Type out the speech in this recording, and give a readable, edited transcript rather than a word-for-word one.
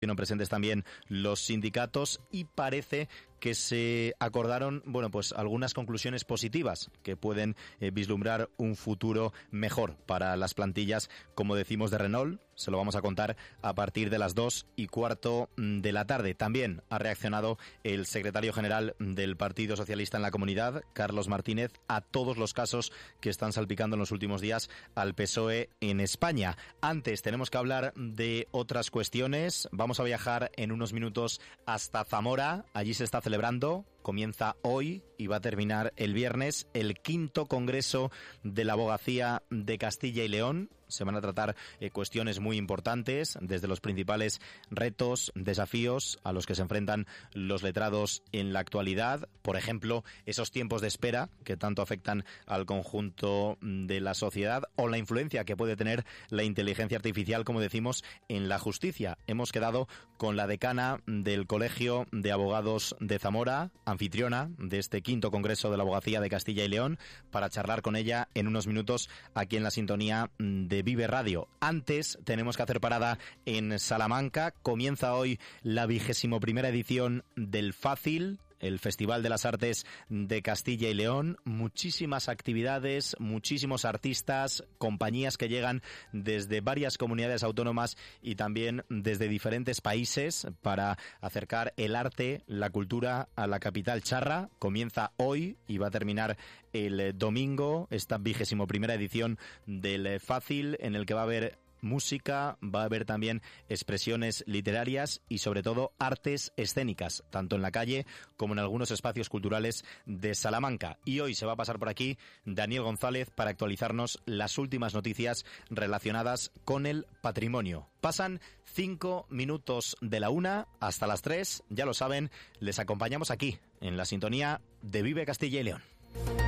presentes también los sindicatos y parece que se acordaron, pues algunas conclusiones positivas que pueden vislumbrar un futuro mejor para las plantillas, como decimos, de Renault. Se lo vamos a contar a partir de las 2:15 de la tarde. También ha reaccionado el secretario general del Partido Socialista en la Comunidad, Carlos Martínez, a todos los casos que están salpicando en los últimos días al PSOE en España. Antes tenemos que hablar de otras cuestiones. Vamos a viajar en unos minutos hasta Zamora. Allí se está celebrando, comienza hoy y va a terminar el viernes, el 5º Congreso de la Abogacía de Castilla y León. Se van a tratar cuestiones muy importantes, desde los principales retos, desafíos a los que se enfrentan los letrados en la actualidad. Por ejemplo, esos tiempos de espera que tanto afectan al conjunto de la sociedad, o la influencia que puede tener la inteligencia artificial, como decimos, en la justicia. Hemos quedado con la decana del Colegio de Abogados de Zamora, anfitriona de este 5º Congreso de la Abogacía de Castilla y León, para charlar con ella en unos minutos aquí en la sintonía de Vive Radio. Antes tenemos que hacer parada en Salamanca. Comienza hoy la 21ª edición del Fácil, el Festival de las Artes de Castilla y León. Muchísimas actividades, muchísimos artistas, compañías que llegan desde varias comunidades autónomas y también desde diferentes países para acercar el arte, la cultura a la capital charra. Comienza hoy y va a terminar el domingo esta 21ª edición del Fácil, en el que va a haber música, va a haber también expresiones literarias y sobre todo artes escénicas, tanto en la calle como en algunos espacios culturales de Salamanca. Y hoy se va a pasar por aquí Daniel González para actualizarnos las últimas noticias relacionadas con el patrimonio. Pasan 5 minutos de la 1 hasta las 3, ya lo saben, les acompañamos aquí en la sintonía de Vive Castilla y León.